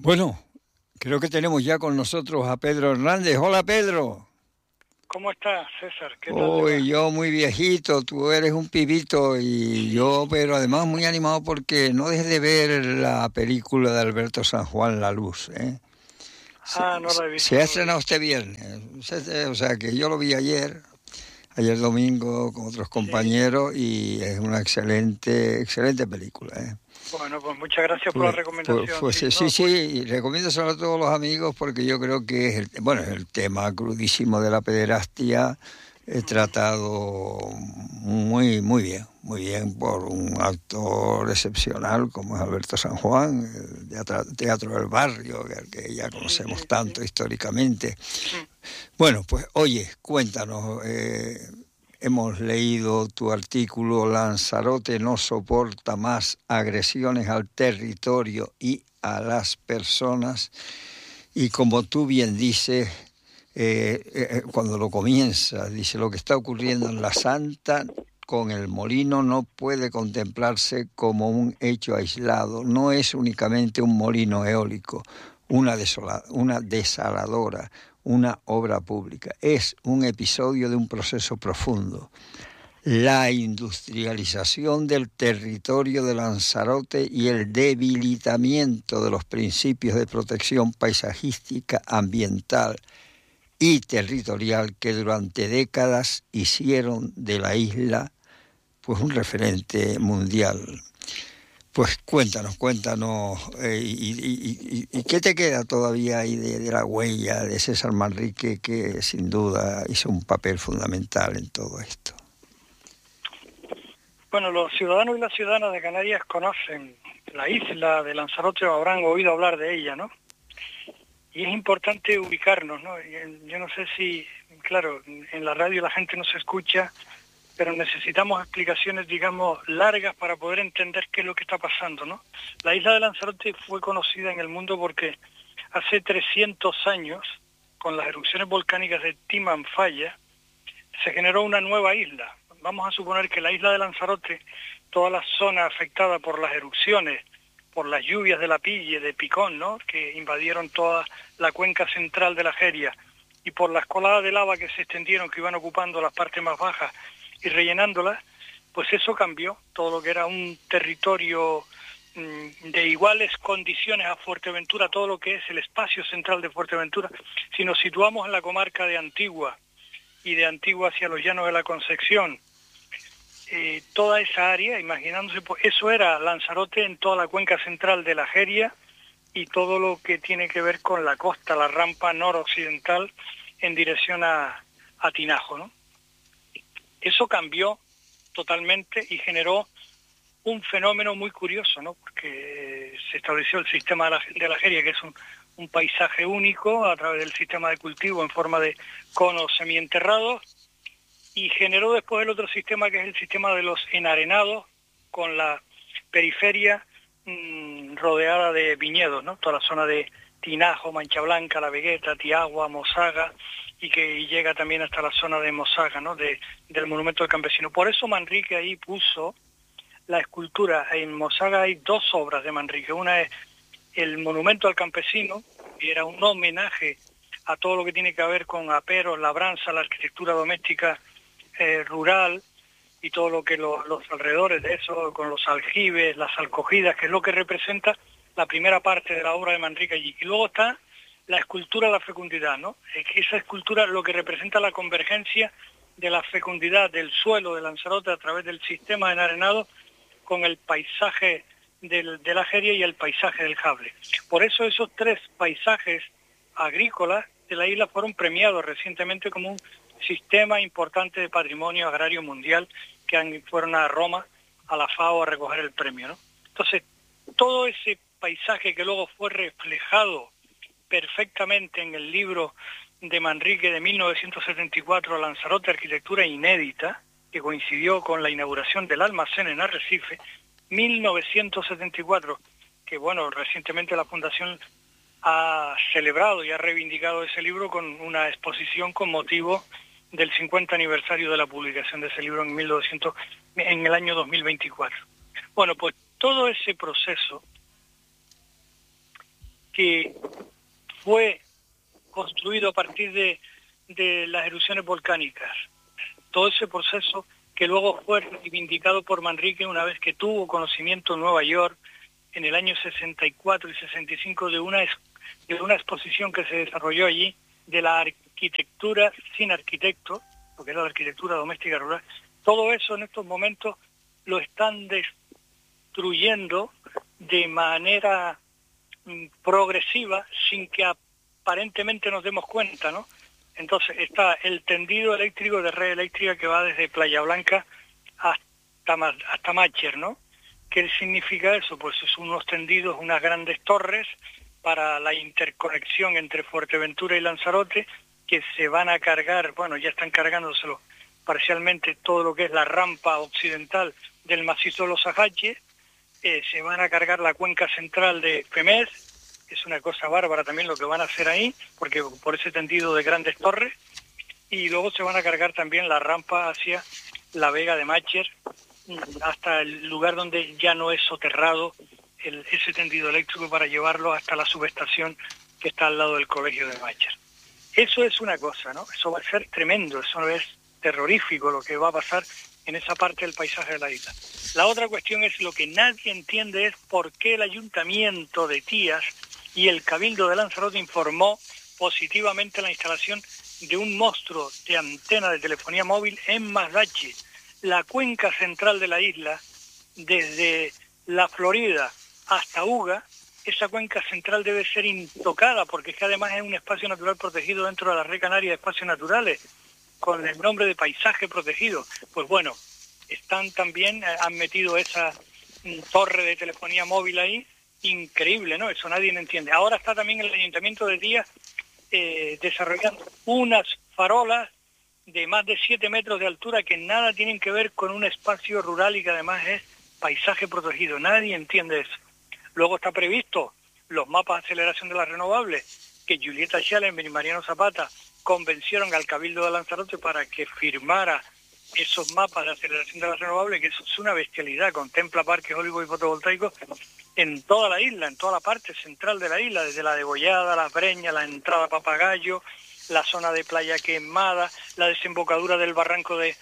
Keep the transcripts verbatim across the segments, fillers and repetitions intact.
Bueno, creo que tenemos ya con nosotros a Pedro Hernández. Hola, Pedro. ¿Cómo estás, César? ¿Qué tal le va? Hoy yo muy viejito, tú eres un pibito y yo, pero además muy animado porque no dejes de ver la película de Alberto San Juan, La Luz, ¿eh? Se, Ah, no se- lo he visto, se ha no lo he estrenado visto. este viernes, Se- o sea que yo lo vi ayer, ayer domingo con otros Sí. compañeros y es una excelente, excelente película, ¿eh? Bueno, pues muchas gracias por la Pues, pues, recomendación. pues Sí, sí, sí, no, pues sí, y recomiendo a todos los amigos porque yo creo que es el, bueno, es el tema crudísimo de la pederastia eh, ujú, tratado muy, muy bien, muy bien por un actor excepcional como es Alberto San Juan, el teatro, teatro del Barrio, que, que ya sí, conocemos sí, sí. tanto históricamente. Mm. Bueno, pues oye, cuéntanos. Eh, hemos leído tu artículo, Lanzarote no soporta más agresiones al territorio y a las personas. Y como tú bien dices, eh, eh, cuando lo comienzas, dice, lo que está ocurriendo en la Santa con el molino no puede contemplarse como un hecho aislado. No es únicamente un molino eólico, una, desola, una desaladora, una obra pública. Es un episodio de un proceso profundo. La industrialización del territorio de Lanzarote y el debilitamiento de los principios de protección paisajística, ambiental y territorial que durante décadas hicieron de la isla pues un referente mundial. Pues cuéntanos, cuéntanos, eh, y, y, y, y qué te queda todavía ahí de, de la huella de César Manrique, que sin duda hizo un papel fundamental en todo esto. Bueno, los ciudadanos y las ciudadanas de Canarias conocen la isla de Lanzarote o habrán oído hablar de ella, ¿no? Y es importante ubicarnos, ¿no? Yo no sé si, claro, en la radio la gente no se escucha, pero necesitamos explicaciones, digamos, largas para poder entender qué es lo que está pasando, ¿no? La isla de Lanzarote fue conocida en el mundo porque hace trescientos años, con las erupciones volcánicas de Timanfaya, se generó una nueva isla. Vamos a suponer que la isla de Lanzarote, toda la zona afectada por las erupciones, por las lluvias de la Pille, de Picón, ¿no?, que invadieron toda la cuenca central de la Jeria, y por las coladas de lava que se extendieron, que iban ocupando las partes más bajas y rellenándolas, pues eso cambió. Todo lo que era un territorio mmm, de iguales condiciones a Fuerteventura, todo lo que es el espacio central de Fuerteventura, si nos situamos en la comarca de Antigua, y de Antigua hacia los llanos de la Concepción, eh, toda esa área, imaginándose, pues eso era Lanzarote en toda la cuenca central de la Jeria y todo lo que tiene que ver con la costa, la rampa noroccidental en dirección a, a Tinajo, ¿no? Eso cambió totalmente y generó un fenómeno muy curioso, ¿no? Porque se estableció el sistema de la, de la Jeria, que es un, un paisaje único a través del sistema de cultivo en forma de conos semienterrados, y generó después el otro sistema, que es el sistema de los enarenados, con la periferia mmm, rodeada de viñedos, ¿no? Toda la zona de Tinajo, Mancha Blanca, La Vegueta, Tiagua, Mosaga, y que llega también hasta la zona de Mosaga, ¿no?, de, del monumento del campesino. Por eso Manrique ahí puso la escultura. En Mosaga hay dos obras de Manrique. Una es el monumento al campesino, que era un homenaje a todo lo que tiene que ver con aperos, labranza, la arquitectura doméstica eh, rural y todo lo que lo, los alrededores de eso, con los aljibes, las alcogidas, que es lo que representa la primera parte de la obra de Manrique allí. Y luego está la escultura de la fecundidad, ¿no? Es que esa escultura lo que representa la convergencia de la fecundidad del suelo de Lanzarote a través del sistema de enarenado con el paisaje del, de la Jeria y el paisaje del Jable. Por eso esos tres paisajes agrícolas de la isla fueron premiados recientemente como un sistema importante de patrimonio agrario mundial, que han, fueron a Roma, a la FAO, a recoger el premio, ¿no? Entonces, todo ese paisaje que luego fue reflejado perfectamente en el libro de Manrique de mil novecientos setenta y cuatro, Lanzarote, Arquitectura Inédita, que coincidió con la inauguración del almacén en Arrecife, mil novecientos setenta y cuatro, que bueno, recientemente la Fundación ha celebrado y ha reivindicado ese libro con una exposición con motivo del cincuenta aniversario de la publicación de ese libro en mil novecientos, en el año dos mil veinticuatro. Bueno, pues todo ese proceso que fue construido a partir de, de las erupciones volcánicas. Todo ese proceso que luego fue reivindicado por Manrique una vez que tuvo conocimiento en Nueva York en el año sesenta y cuatro y sesenta y cinco de una, de una exposición que se desarrolló allí de la arquitectura sin arquitecto, porque era la arquitectura doméstica rural. Todo eso en estos momentos lo están destruyendo de manera mm, progresiva sin que aparentemente nos demos cuenta, ¿no? Entonces está el tendido eléctrico de red eléctrica que va desde Playa Blanca hasta, hasta Mácher, ¿no? ¿Qué significa eso? Pues es unos tendidos, unas grandes torres para la interconexión entre Fuerteventura y Lanzarote, que se van a cargar, bueno, ya están cargándoselo parcialmente todo lo que es la rampa occidental del macizo de los Ajaches, eh, se van a cargar la cuenca central de Femés, es una cosa bárbara también lo que van a hacer ahí, porque por ese tendido de grandes torres, y luego se van a cargar también la rampa hacia la Vega de Mácher, hasta el lugar donde ya no es soterrado el, ese tendido eléctrico para llevarlo hasta la subestación que está al lado del colegio de Mácher. Eso es una cosa, ¿no? Eso va a ser tremendo, eso es terrorífico lo que va a pasar en esa parte del paisaje de la isla. La otra cuestión es lo que nadie entiende es por qué el ayuntamiento de Tías y el Cabildo de Lanzarote informó positivamente la instalación de un monstruo de antena de telefonía móvil en Masdachi, la cuenca central de la isla, desde la Florida hasta Uga. Esa cuenca central debe ser intocada porque es que además es un espacio natural protegido dentro de la Red Canaria de Espacios Naturales, con el nombre de paisaje protegido. Pues bueno, están también, han metido esa torre de telefonía móvil ahí, increíble, ¿no? Eso nadie lo entiende. Ahora está también el Ayuntamiento de Tías eh, desarrollando unas farolas de más de siete metros de altura que nada tienen que ver con un espacio rural y que además es paisaje protegido. Nadie entiende eso. Luego está previsto los mapas de aceleración de las renovables, que Julieta Schellenberg y Mariano Zapata convencieron al Cabildo de Lanzarote para que firmara esos mapas de aceleración de las renovables, que eso es una bestialidad, contempla parques eólicos y fotovoltaicos en toda la isla, en toda la parte central de la isla, desde la Degollada, la Breña, la entrada a Papagayo, la zona de Playa Quemada, la desembocadura del barranco de,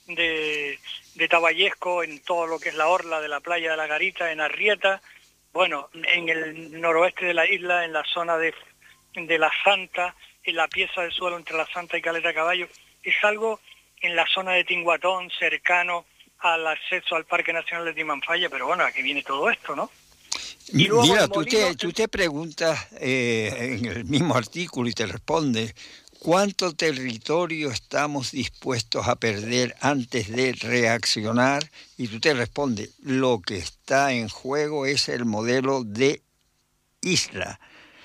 de, de Taballesco, en todo lo que es la orla de la playa de la Garita, en Arrieta, bueno, en el noroeste de la isla, en la zona de, de la Santa, en la pieza del suelo entre la Santa y Caleta Caballo, es algo en la zona de Tinguatón, cercano al acceso al Parque Nacional de Timanfaya, pero bueno, aquí viene todo esto, ¿no? Y luego Mira, tú, molino... te, tú te preguntas eh, en el mismo artículo y te responde, ¿cuánto territorio estamos dispuestos a perder antes de reaccionar? Y tú te respondes, lo que está en juego es el modelo de isla.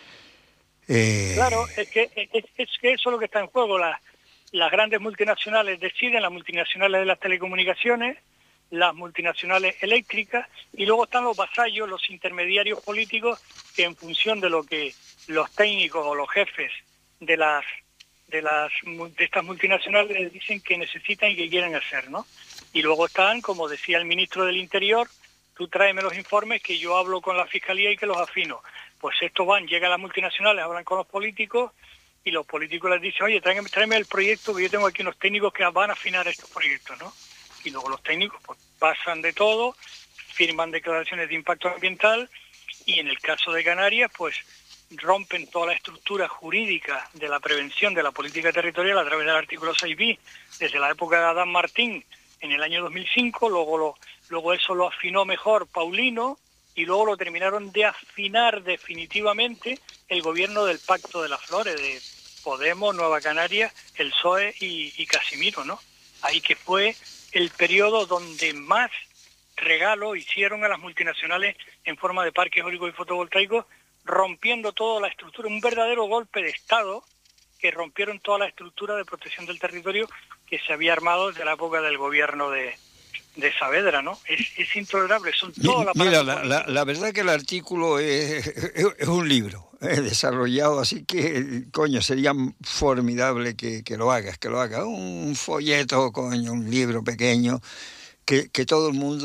Eh... Claro, es que, es, es que eso es lo que está en juego. Las, las grandes multinacionales deciden, las multinacionales de las telecomunicaciones, las multinacionales eléctricas, y luego están los vasallos, los intermediarios políticos, que en función de lo que los técnicos o los jefes de las de las de estas multinacionales les dicen que necesitan y que quieren hacer, ¿no? Y luego están, como decía el ministro del Interior, tú tráeme los informes que yo hablo con la Fiscalía y que los afino. Pues estos van, llegan las multinacionales, hablan con los políticos, y los políticos les dicen, oye, tráeme, tráeme el proyecto, que yo tengo aquí unos técnicos que van a afinar estos proyectos, ¿no? Y luego los técnicos pues pasan de todo, firman declaraciones de impacto ambiental, y en el caso de Canarias, pues rompen toda la estructura jurídica de la prevención de la política territorial a través del artículo seis bis, desde la época de Adán Martín en el año dos mil cinco, luego, lo, luego eso lo afinó mejor Paulino, y luego lo terminaron de afinar definitivamente el gobierno del Pacto de las Flores, de Podemos, Nueva Canaria, el P S O E y, y Casimiro, ¿no? Ahí que fue el periodo donde más regalo hicieron a las multinacionales en forma de parques eólicos y fotovoltaicos, rompiendo toda la estructura, un verdadero golpe de Estado, que rompieron toda la estructura de protección del territorio que se había armado desde la época del gobierno de, de Saavedra, ¿no? Es, es intolerable, son todas las... Mira, la, la, la verdad que el artículo es, es, es un libro es desarrollado, así que, coño, sería formidable que, que lo hagas, que lo hagas, un folleto, coño, un libro pequeño, que, que todo el mundo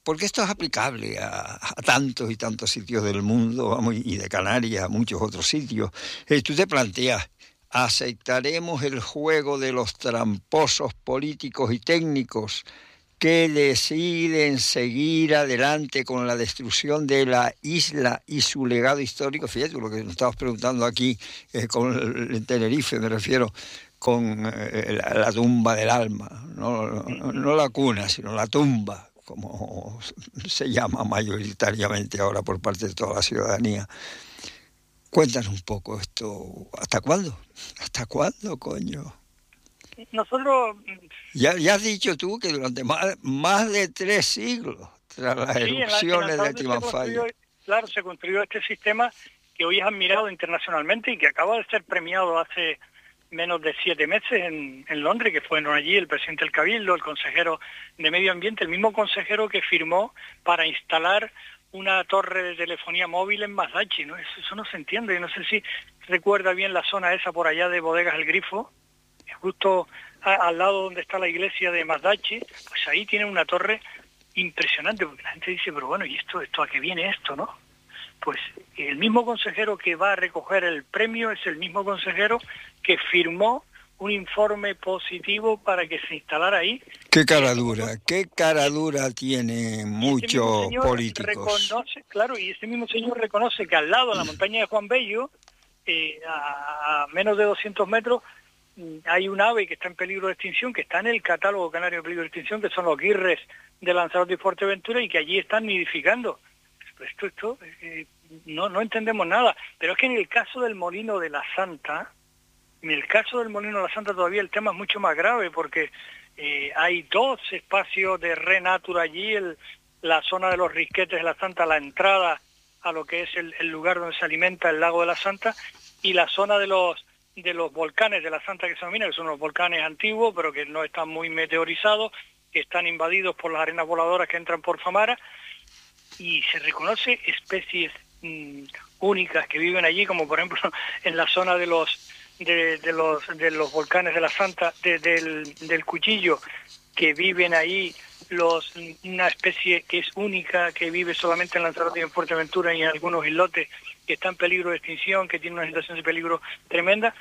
porque esto es aplicable a, a tantos y tantos sitios del mundo, vamos, y de Canarias, a muchos otros sitios. Eh, tú te planteas, ¿aceptaremos el juego de los tramposos políticos y técnicos que deciden seguir adelante con la destrucción de la isla y su legado histórico? Fíjate lo que nos estabas preguntando aquí, eh, con el, el Tenerife, me refiero, con eh, la, la tumba del alma, no, no, no la cuna, sino la tumba, como se llama mayoritariamente ahora por parte de toda la ciudadanía. Cuéntanos un poco esto, ¿hasta cuándo? ¿Hasta cuándo, coño? Nosotros... Ya, ya has dicho tú que durante más, más de tres siglos, tras las sí, erupciones en la, en de Timanfaya. Claro, se construyó este sistema que hoy es admirado internacionalmente y que acaba de ser premiado hace menos de siete meses en, en Londres, que fueron allí el presidente del Cabildo, el consejero de Medio Ambiente, el mismo consejero que firmó para instalar una torre de telefonía móvil en Mazdachi, ¿no? Eso, eso no se entiende. Yo no sé si recuerda bien la zona esa por allá de Bodegas El Grifo, justo a, al lado donde está la iglesia de Mazdachi, pues ahí tiene una torre impresionante, porque la gente dice, pero bueno, ¿y esto, esto a qué viene esto, no? Pues el mismo consejero que va a recoger el premio es el mismo consejero que firmó un informe positivo para que se instalara ahí. Qué cara dura, qué cara dura tienen muchos políticos. Reconoce, claro, y ese mismo señor reconoce que al lado, en la montaña de Juan Bello, eh, a, a menos de doscientos metros, hay un ave que está en peligro de extinción, que está en el catálogo canario de peligro de extinción, que son los guirres de Lanzarote y Fuerteventura, y que allí están nidificando. Esto, esto, eh, no, no entendemos nada. Pero es que en el caso del Molino de la Santa, en el caso del Molino de la Santa todavía el tema es mucho más grave, porque eh, hay dos espacios de renatura allí, el, la zona de los risquetes de la Santa, la entrada a lo que es el, el lugar donde se alimenta el lago de la Santa, y la zona de los de los volcanes de la Santa que se denomina, que son los volcanes antiguos, pero que no están muy meteorizados, que están invadidos por las arenas voladoras que entran por Famara, y se reconoce especies mmm, únicas que viven allí, como por ejemplo en la zona de los de, de los de los volcanes de la Santa, de, del, del Cuchillo, que viven ahí los una especie que es única, que vive solamente en Lanzarote y en Fuerteventura y en algunos islotes, que está en peligro de extinción, que tiene una situación de peligro tremenda,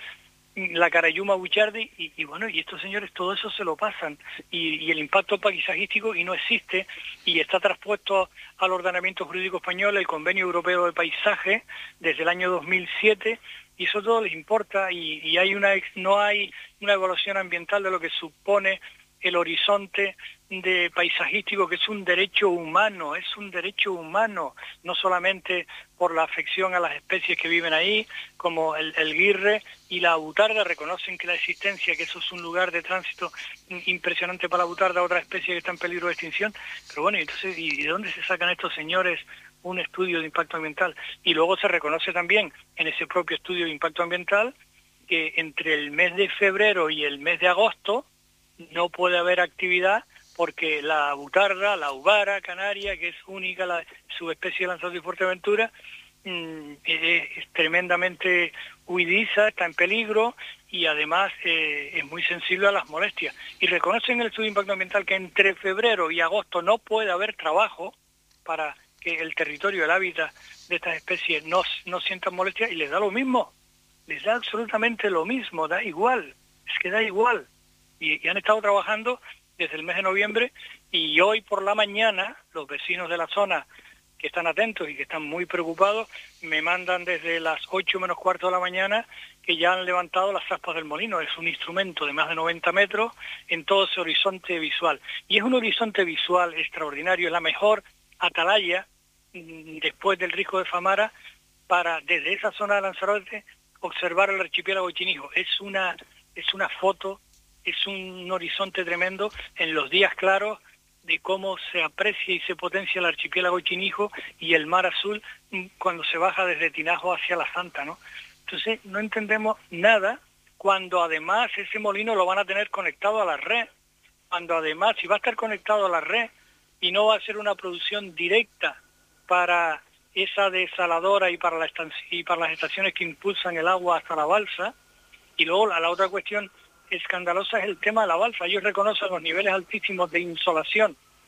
la Carayuma buchardi, y, y bueno, y estos señores todo eso se lo pasan, y, y el impacto paisajístico y no existe, y está traspuesto al ordenamiento jurídico español el Convenio Europeo de Paisaje desde el año dos mil siete, y eso todo les importa, y, y hay una no hay una evaluación ambiental de lo que supone el horizonte de paisajístico, que es un derecho humano, es un derecho humano, no solamente por la afección a las especies que viven ahí, como el, el guirre y la butarda, reconocen que la existencia, que eso es un lugar de tránsito impresionante para la butarda, otra especie que está en peligro de extinción, pero bueno, entonces, ¿y de dónde se sacan estos señores un estudio de impacto ambiental? Y luego se reconoce también en ese propio estudio de impacto ambiental que entre el mes de febrero y el mes de agosto no puede haber actividad, porque la butarda, la uvara canaria, que es única, la subespecie de Lanzarote y Fuerteventura, mmm, es, es tremendamente huidiza, está en peligro, y además eh, es muy sensible a las molestias. Y reconocen en el estudio de impacto ambiental que entre febrero y agosto no puede haber trabajo para que el territorio, el hábitat de estas especies no, no sientan molestias, y les da lo mismo, les da absolutamente lo mismo, da igual, es que da igual. Y, y han estado trabajando desde el mes de noviembre, y hoy por la mañana los vecinos de la zona que están atentos y que están muy preocupados me mandan desde las ocho menos cuarto de la mañana que ya han levantado las aspas del molino. Es un instrumento de más de noventa metros en todo ese horizonte visual, y es un horizonte visual extraordinario, es la mejor atalaya mmm, después del Risco de Famara para desde esa zona de Lanzarote observar el archipiélago Chinijo. Es una, es una foto, es un horizonte tremendo en los días claros de cómo se aprecia y se potencia el archipiélago Chinijo y el mar azul cuando se baja desde Tinajo hacia la Santa, ¿no? Entonces no entendemos nada, cuando además ese molino lo van a tener conectado a la red, cuando además si va a estar conectado a la red y no va a ser una producción directa para esa desaladora y para, la y para las estaciones que impulsan el agua hasta la balsa. Y luego la, la otra cuestión escandalosa es el tema de la balsa. Ellos reconocen los niveles altísimos de insolación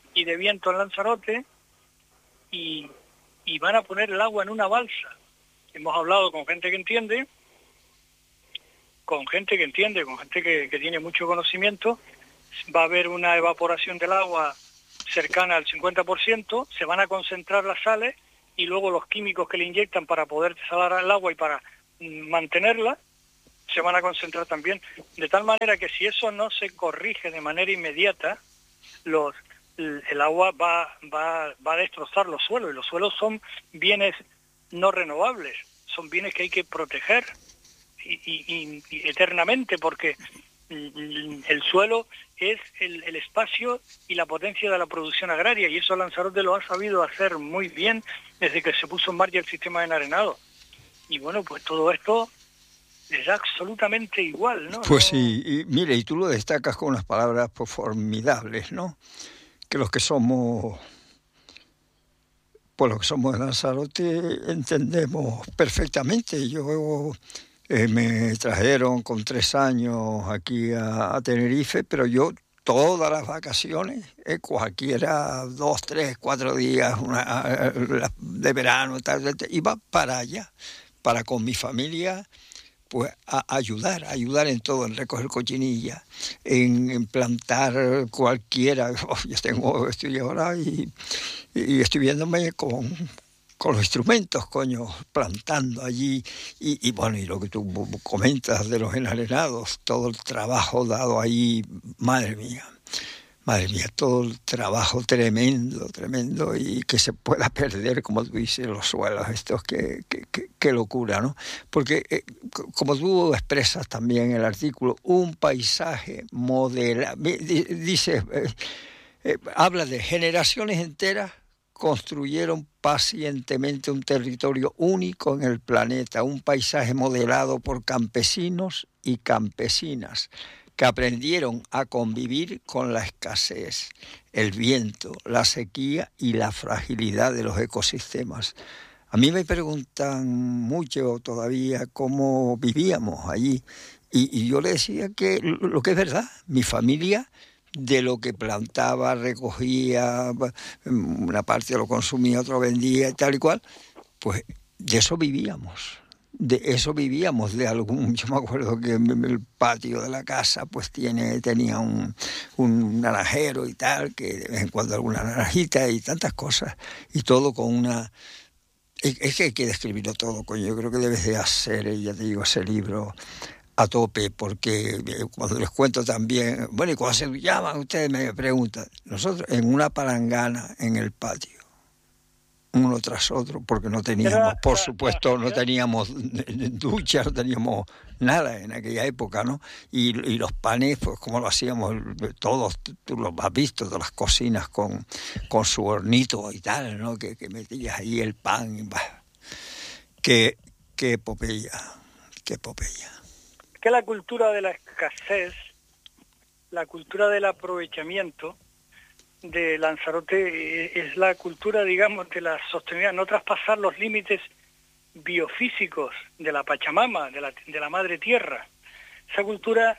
y de viento en Lanzarote, y, y van a poner el agua en una balsa. Hemos hablado con gente que entiende, con gente que entiende, con gente que, que tiene mucho conocimiento. Va a haber una evaporación del agua cercana al cincuenta por ciento, se van a concentrar las sales y luego los químicos que le inyectan para poder desalar el agua y para mantenerla, se van a concentrar también. De tal manera que si eso no se corrige de manera inmediata, los, el agua va, va, va a destrozar los suelos, y los suelos son bienes no renovables, son bienes que hay que proteger y, y, y eternamente, porque el suelo es el, el espacio y la potencia de la producción agraria, y eso Lanzarote lo ha sabido hacer muy bien desde que se puso en marcha el sistema de enarenado. Y bueno, pues todo esto es absolutamente igual, ¿no? Pues sí, y mire, y tú lo destacas con unas palabras pues, formidables, ¿no? Que los que somos, pues los que somos de Lanzarote entendemos perfectamente. Yo eh, me trajeron con tres años aquí a, a Tenerife, pero yo todas las vacaciones, eh, cualquiera, dos, tres, cuatro días una, de verano, tal, tal, iba para allá, para con mi familia, pues a ayudar, ayudar en todo, en recoger cochinilla, en, en plantar cualquiera. Oh, yo tengo, estoy ahora y, y estoy viéndome con, con los instrumentos, coño, plantando allí. Y, y bueno, y lo que tú comentas de los enarenados, todo el trabajo dado ahí, madre mía. Madre mía, todo el trabajo tremendo, tremendo, y que se pueda perder, como tú dices, los suelos estos, que, que, que, que locura, ¿no? Porque, eh, como tú expresas también en el artículo, un paisaje modelado, dice, eh, eh, habla de generaciones enteras construyeron pacientemente un territorio único en el planeta, un paisaje modelado por campesinos y campesinas, que aprendieron a convivir con la escasez, el viento, la sequía y la fragilidad de los ecosistemas. A mí me preguntan mucho todavía cómo vivíamos allí, y, y yo le decía que lo que es verdad, mi familia, de lo que plantaba, recogía, una parte lo consumía, otra vendía y tal y cual, pues de eso vivíamos. De eso vivíamos, de algún, yo me acuerdo que el patio de la casa pues tiene, tenía un, un naranjero y tal, que de vez en cuando alguna naranjita y tantas cosas, y todo con una... Es que hay que describirlo todo, coño. Yo creo que debes de hacer, ya te digo, ese libro a tope, porque cuando les cuento también, bueno, ¿y cuando se llaman? Ustedes me preguntan, nosotros en una palangana en el patio, uno tras otro, porque no teníamos, era, por era, supuesto, era, no teníamos ducha, no teníamos nada en aquella época, ¿no? Y, y los panes, pues como lo hacíamos todos, tú los has visto, todas las cocinas con, con su hornito y tal, ¿no? Que, que metías ahí el pan, y, bah, qué, qué epopeya, qué epopeya. Que la cultura de la escasez, la cultura del aprovechamiento de Lanzarote es la cultura, digamos, de la sostenibilidad, no traspasar los límites biofísicos de la Pachamama, de la, de la Madre Tierra. Esa cultura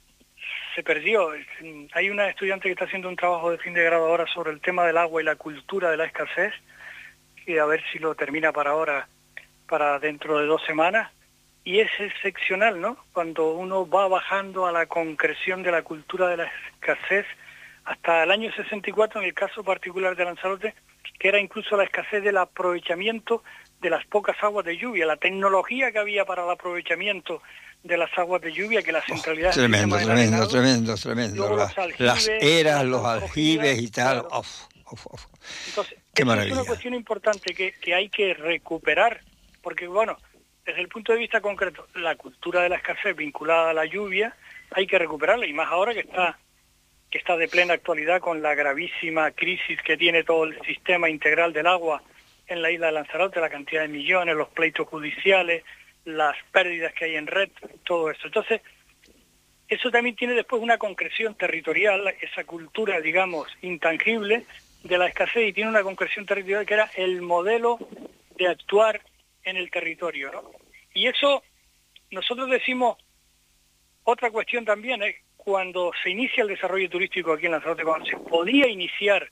se perdió. Hay una estudiante que está haciendo un trabajo de fin de grado ahora sobre el tema del agua y la cultura de la escasez, y a ver si lo termina para ahora, para dentro de dos semanas. Y es excepcional, ¿no? Cuando uno va bajando a la concreción de la cultura de la escasez, hasta el año sesenta y cuatro, en el caso particular de Lanzarote, que era incluso la escasez del aprovechamiento de las pocas aguas de lluvia, la tecnología que había para el aprovechamiento de las aguas de lluvia, que la centralidad... Oh, tremendo, tremendo, tremendo, tremendo, la, aljibes, las eras, los aljibes y tal. Claro. Uf, uf, uf. Entonces, qué es maravilla. una cuestión importante que, que hay que recuperar, porque bueno, desde el punto de vista concreto, la cultura de la escasez vinculada a la lluvia, hay que recuperarla, y más ahora que está que está de plena actualidad con la gravísima crisis que tiene todo el sistema integral del agua en la isla de Lanzarote, la cantidad de millones, los pleitos judiciales, las pérdidas que hay en red, todo eso. Entonces, eso también tiene después una concreción territorial, esa cultura, digamos, intangible de la escasez, y tiene una concreción territorial que era el modelo de actuar en el territorio, ¿no? Y eso, nosotros decimos, otra cuestión también es cuando se inicia el desarrollo turístico aquí en Lanzarote, cuando se podía iniciar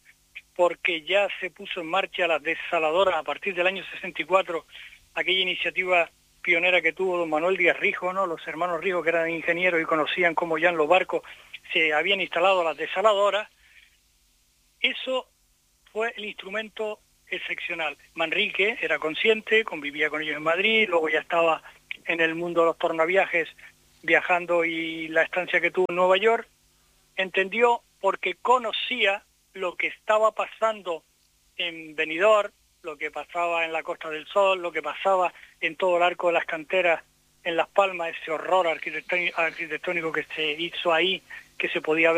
porque ya se puso en marcha la desaladora a partir del año sesenta y cuatro, aquella iniciativa pionera que tuvo don Manuel Díaz Rijo, ¿no? Los hermanos Rijo, que eran ingenieros y conocían cómo ya en los barcos se habían instalado las desaladoras. Eso fue el instrumento excepcional. Manrique era consciente, convivía con ellos en Madrid, luego ya estaba en el mundo de los tornaviajes viajando, y la estancia que tuvo en Nueva York, entendió, porque conocía lo que estaba pasando en Benidorm, lo que pasaba en la Costa del Sol, lo que pasaba en todo el arco de las canteras en Las Palmas, ese horror arquitectónico que se hizo ahí, que se podía ver